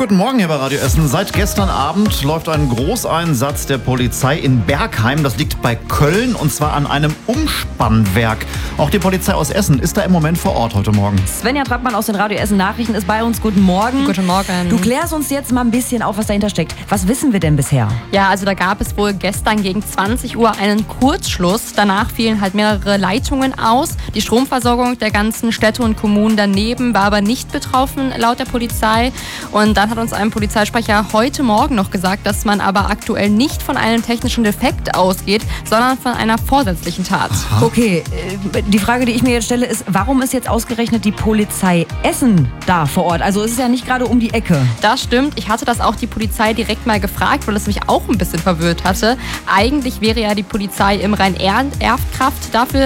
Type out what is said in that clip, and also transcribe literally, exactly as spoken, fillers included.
Guten Morgen hier bei Radio Essen. Seit gestern Abend läuft ein Großeinsatz der Polizei in Bergheim. Das liegt bei Köln und zwar an einem Umspannwerk. Auch die Polizei aus Essen ist da im Moment vor Ort heute Morgen. Svenja Trappmann aus den Radio Essen Nachrichten ist bei uns. Guten Morgen. Guten Morgen. Du klärst uns jetzt mal ein bisschen auf, was dahinter steckt. Was wissen wir denn bisher? Ja, also da gab es wohl gestern gegen zwanzig Uhr einen Kurzschluss. Danach fielen halt mehrere Leitungen aus. Die Stromversorgung der ganzen Städte und Kommunen daneben war aber nicht betroffen, laut der Polizei. Und dann hat uns ein Polizeisprecher heute Morgen noch gesagt, dass man aber aktuell nicht von einem technischen Defekt ausgeht, sondern von einer vorsätzlichen Tat. Aha. Okay, die Frage, die ich mir jetzt stelle, ist, warum ist jetzt ausgerechnet die Polizei Essen da vor Ort? Also es ist ja nicht gerade um die Ecke. Das stimmt. Ich hatte das auch die Polizei direkt mal gefragt, weil es mich auch ein bisschen verwirrt hatte. Eigentlich wäre ja die Polizei im Rhein-Erft-Kraft dafür